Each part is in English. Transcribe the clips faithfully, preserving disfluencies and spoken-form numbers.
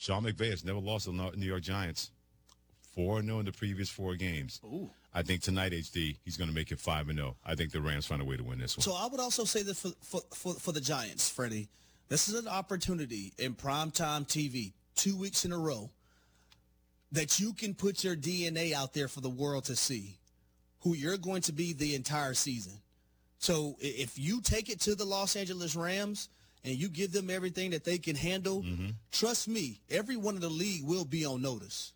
Sean McVay has never lost to the New York Giants. four and oh in the previous four games. Ooh. I think tonight, H D, he's going to make it five and oh. I think the Rams find a way to win this one. So I would also say this for, for, for, for the Giants, Freddie. This is an opportunity in primetime T V, two weeks in a row, that you can put your D N A out there for the world to see who you're going to be the entire season. So if you take it to the Los Angeles Rams and you give them everything that they can handle, mm-hmm. trust me, everyone in the league will be on notice.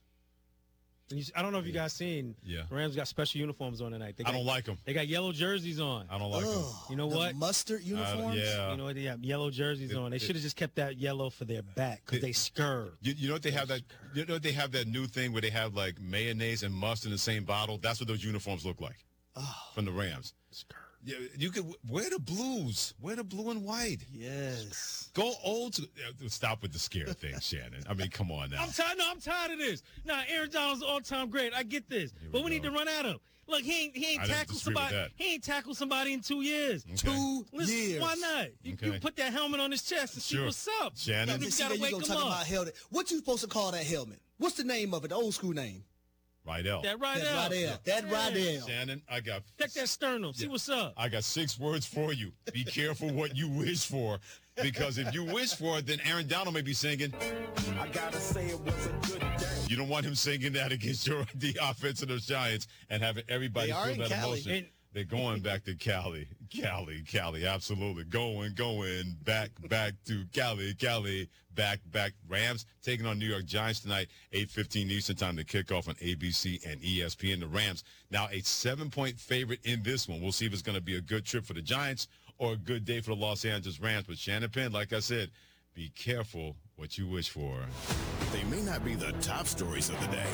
And you, I don't know if you guys seen. Yeah. Rams got special uniforms on tonight. They got, I don't like them. They got yellow jerseys on. I don't like Ugh, them. You know the what? Mustard uniforms? Uh, yeah. You know what? They have yellow jerseys It, on. They it, should have just kept that yellow for their back because they scurred. You, you know what they have that? You know what they have that new thing where they have like mayonnaise and mustard in the same bottle. That's what those uniforms look like Oh. from the Rams. Scurred. Yeah, you could wear the blues. Wear the blue and white. Yes. Go old. To, stop with the scare thing, Shannon. I mean, come on now. I'm tired. No, I'm tired of this. Nah, Aaron Donald's all-time great. I get this, we but we go. need to run at him. Look, he ain't he ain't I didn't tackled disagree with somebody. that. He ain't tackled somebody in two years. Okay. Two Listen, years. why not? You, Okay. you put that helmet on his chest and Sure. see what's up. Shannon. You You see gotta that wake you gonna him talk up. about helmet. What you supposed to call that helmet? What's the name of it? The old school name. Rydell. That right That out. Rydell. That Yeah. Rydell. Shannon, I got. Check that sternum. See Yeah. what's up. I got six words for you. Be careful what you wish for, because if you wish for it, then Aaron Donald may be singing. I gotta say it was a good day. You don't want him singing that against your the offense of those Giants and having everybody They are feel in that Cali. emotion. And- They're going back to Cali, Cali, Cali. Absolutely, going, going back, back to Cali, Cali, back, back. Rams taking on New York Giants tonight, eight fifteen Eastern time to kick off on A B C and E S P N. The Rams now a seven-point favorite in this one. We'll see if it's going to be a good trip for the Giants or a good day for the Los Angeles Rams. But Shannon Penn, like I said, be careful what you wish for. They may not be the top stories of the day,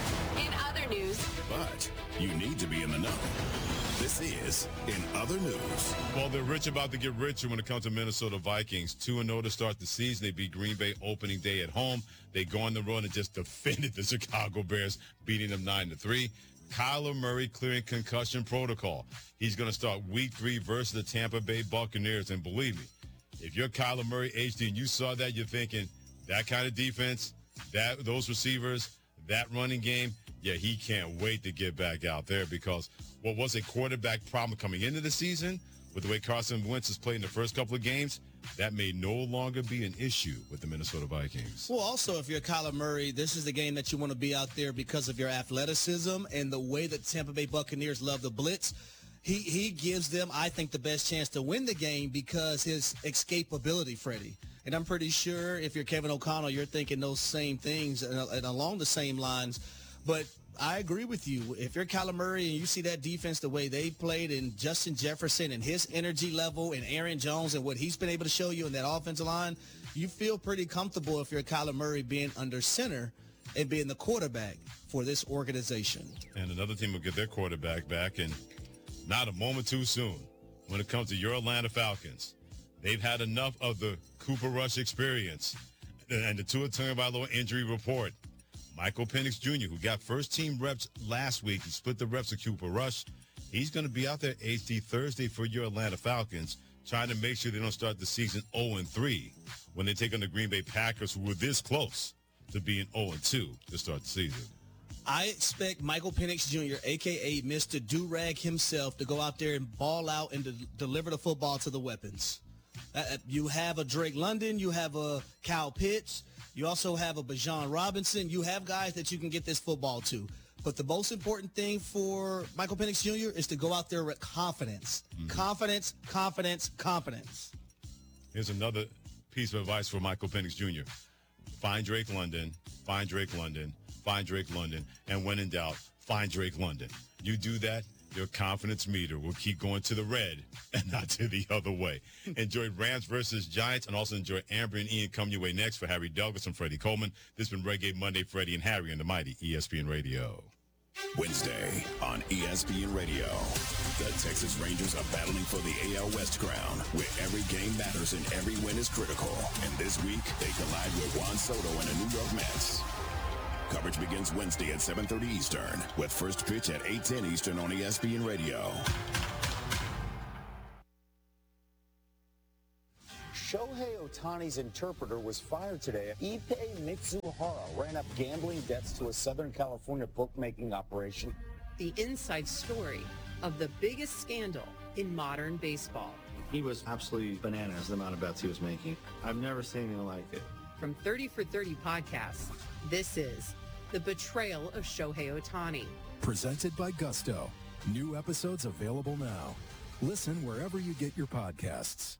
In other news, but you need to be in the know. This is In Other News. Well, they're rich about to get richer when it comes to Minnesota Vikings. two and oh to start the season. They beat Green Bay opening day at home. They go on the road and just defended the Chicago Bears, beating them nine to three. Kyler Murray clearing concussion protocol. He's going to start week three versus the Tampa Bay Buccaneers. And believe me, if you're Kyler Murray, H D, and you saw that, you're thinking, that kind of defense, that those receivers, that running game, yeah, he can't wait to get back out there, because what was a quarterback problem coming into the season with the way Carson Wentz has played in the first couple of games, that may no longer be an issue with the Minnesota Vikings. Well, also, if you're Kyler Murray, this is the game that you want to be out there because of your athleticism and the way that Tampa Bay Buccaneers love the blitz. He he gives them, I think, the best chance to win the game because his escapability, Freddie. And I'm pretty sure if you're Kevin O'Connell, you're thinking those same things and, and along the same lines. But I agree with you. If you're Kyler Murray and you see that defense the way they played, and Justin Jefferson and his energy level, and Aaron Jones and what he's been able to show you in that offensive line, you feel pretty comfortable if you're Kyler Murray being under center and being the quarterback for this organization. And another team will get their quarterback back, and not a moment too soon when it comes to your Atlanta Falcons. They've had enough of the Cooper Rush experience and the Tua Tagovailoa injury report. Michael Penix Junior, who got first-team reps last week, he split the reps with Cooper Rush. He's going to be out there H D Thursday for your Atlanta Falcons, trying to make sure they don't start the season oh and three when they take on the Green Bay Packers, who were this close to being oh and two to start the season. I expect Michael Penix Junior, a k a. Mister Do-Rag himself, to go out there and ball out and to deliver the football to the weapons. Uh, you have a Drake London. You have a Kyle Pitts. You also have a Bijan Robinson. You have guys that you can get this football to. But the most important thing for Michael Penix Junior is to go out there with confidence. Mm-hmm. Confidence, confidence, confidence. Here's another piece of advice for Michael Penix Junior Find Drake London, find Drake London, find Drake London, and when in doubt, find Drake London. You do that, your confidence meter will keep going to the red and not to the other way. Enjoy Rams versus Giants, and also enjoy Amber and Ian coming your way next. For Harry Douglas and Freddie Coleman, this has been Reggae Monday, Freddie and Harry on the mighty E S P N Radio. Wednesday on E S P N Radio. The Texas Rangers are battling for the A L West crown, where every game matters and every win is critical. And this week, they collide with Juan Soto and the New York Mets. Coverage begins Wednesday at seven thirty Eastern, with first pitch at eight ten Eastern on E S P N Radio. Shohei Ohtani Ohtani's interpreter was fired today. Ippei Mitsuhara ran up gambling debts to a Southern California bookmaking operation. The inside story of the biggest scandal in modern baseball. He was absolutely bananas, the amount of bets he was making. I've never seen anything like it. From thirty for thirty podcasts, this is The Betrayal of Shohei Ohtani. Presented by Gusto. New episodes available now. Listen wherever you get your podcasts.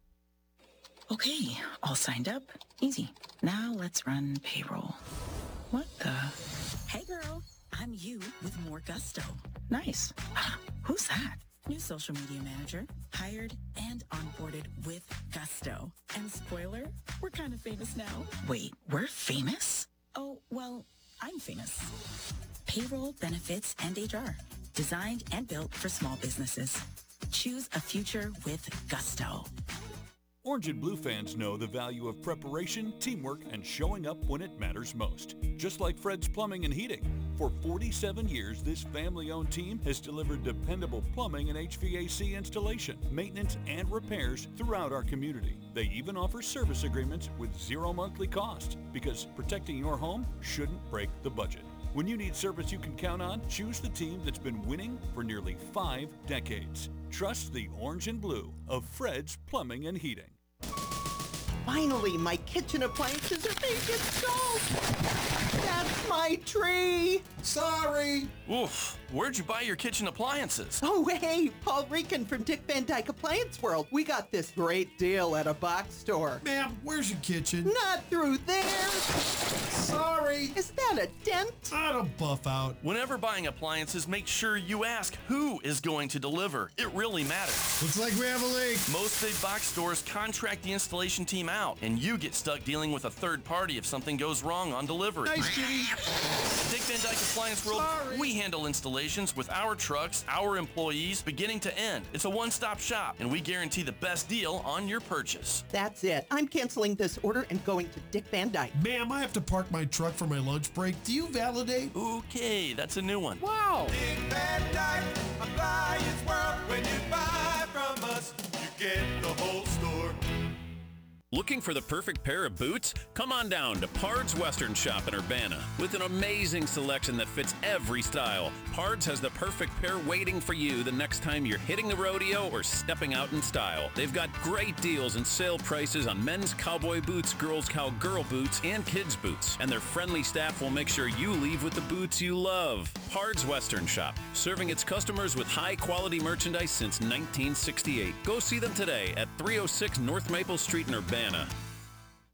Okay, all signed up. Easy. Now let's run payroll. What the? Hey girl, I'm you with more Gusto. Nice. Ah, who's that? New social media manager, hired and onboarded with Gusto. And spoiler, we're kind of famous now. Wait, we're famous? Oh, well, I'm famous. Payroll, benefits, and H R. Designed and built for small businesses. Choose a future with Gusto. Orange and Blue fans know the value of preparation, teamwork, and showing up when it matters most. Just like Fred's Plumbing and Heating. For forty-seven years, this family-owned team has delivered dependable plumbing and H V A C installation, maintenance, and repairs throughout our community. They even offer service agreements with zero monthly cost, because protecting your home shouldn't break the budget. When you need service you can count on, choose the team that's been winning for nearly five decades. Trust the Orange and Blue of Fred's Plumbing and Heating. Finally, my kitchen appliances are being installed. That's my tree. Sorry. Oof. Where'd you buy your kitchen appliances? Oh, hey, Paul Rican from Dick Van Dyke Appliance World. We got this great deal at a box store. Ma'am, where's your kitchen? Not through there. Sorry. Is that a dent? I don't buff out. Whenever buying appliances, make sure you ask who is going to deliver. It really matters. Looks like we have a leak. Most big box stores contract the installation team out, and you get stuck dealing with a third party if something goes wrong on delivery. Nice, Jimmy. Dick Van Dyke Appliance World, Sorry. We handle installations with our trucks, our employees, beginning to end. It's a one-stop shop, and we guarantee the best deal on your purchase. That's it. I'm canceling this order and going to Dick Van Dyke. Ma'am, I have to park my truck for my lunch break. Do you validate? Okay, that's a new one. Wow. Dick Van Dyke Appliance World. When you buy from us, you get the whole store. Looking for the perfect pair of boots? Come on down to Pard's Western Shop in Urbana. With an amazing selection that fits every style, Pard's has the perfect pair waiting for you the next time you're hitting the rodeo or stepping out in style. They've got great deals and sale prices on men's cowboy boots, girls' cowgirl boots, and kids' boots. And their friendly staff will make sure you leave with the boots you love. Pard's Western Shop, serving its customers with high-quality merchandise since nineteen sixty-eight. Go see them today at three oh six North Maple Street in Urbana.